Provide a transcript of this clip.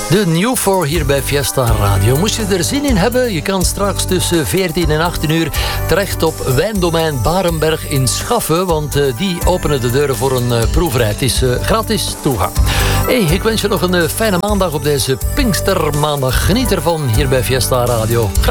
De New 4 hier bij Fiesta Radio. Moest je er zin in hebben? Je kan straks tussen 14 en 18 uur terecht op Wijndomein Barenberg in Schaffen. Want die openen de deuren voor een proeverij. Het is gratis toegang. Hey, ik wens je nog een fijne maandag op deze Pinkstermaandag. Geniet ervan hier bij Fiesta Radio.